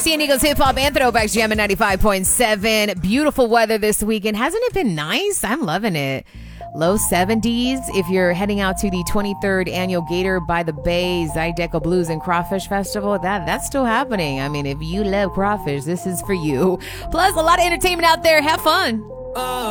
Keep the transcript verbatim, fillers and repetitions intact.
Sea and Eagles Hip Hop and Throwbacks Jam at ninety-five point seven. Beautiful weather this weekend. Hasn't it been nice? I'm loving it. Low seventies if you're heading out to the twenty-third annual Gator by the Bay Zydeco Blues and Crawfish Festival. That That's still happening. I mean, if you love crawfish, this is for you. Plus, a lot of entertainment out there. Have fun.